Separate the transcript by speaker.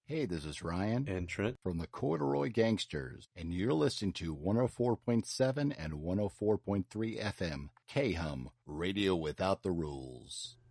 Speaker 1: Hey, this is Ryan
Speaker 2: And Trent
Speaker 1: from the Corduroy Gangsters, and you're listening to 104.7 and 104.3 FM, K-Hum, Radio Without the Rules.